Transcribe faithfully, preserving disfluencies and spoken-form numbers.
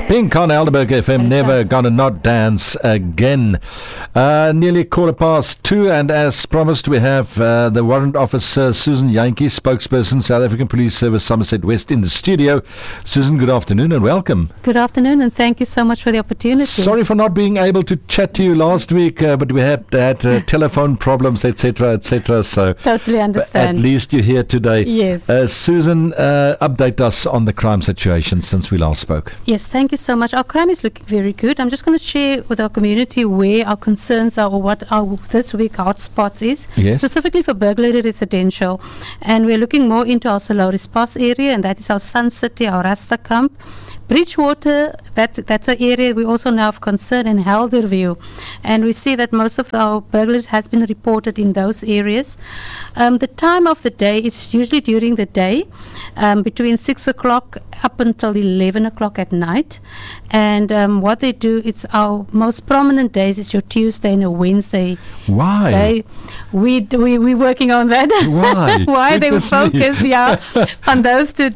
Pink on Elderberg F M, never gonna not dance again. Uh, nearly quarter past two, and as promised, we have uh, the warrant officer Susan Yankee, spokesperson, South African Police Service, Somerset West, in the studio. Susan, good afternoon and welcome. Good afternoon, and thank you so much for the opportunity. Sorry for not being able to chat to you last week, uh, but we had, had uh, telephone problems, et cetera, et cetera. So totally understand. At least you're here today. Yes. Uh, Susan, uh, update us on the crime situation since we last spoke. Yes, thank you so much. Our crime is looking very good. I'm just going to share with our community where our concerns are, or what our this week hotspots is, yes. specifically for burglary residential. And we're looking more into our Solaris Pass area, and that is our Sun City, our Rasta Camp. Bridgewater, that, that's an area we also now have concern in Helderview, and we see that most of our burglaries has been reported in those areas. Um, the time of the day is usually during the day, um, between six o'clock up until eleven o'clock at night, and um, what they do, it's our most prominent days is your Tuesday and a Wednesday. Why? They, we, we, we're working on that. Why? Why they were focused, yeah, on those two